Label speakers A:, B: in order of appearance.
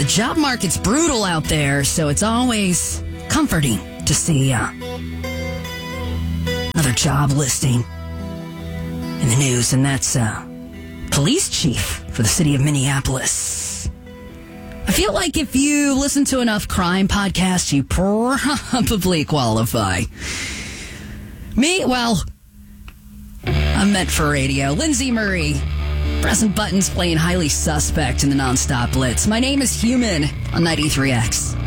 A: The job market's brutal out there, so it's always comforting to see another job listing in the news, and that's police chief for the city of Minneapolis. I feel like if you listen to enough crime podcasts, you probably qualify. Me, well, I'm meant for radio. Lindsay Murray, pressing buttons, playing highly suspect in the nonstop blitz. My name is Human on 93X.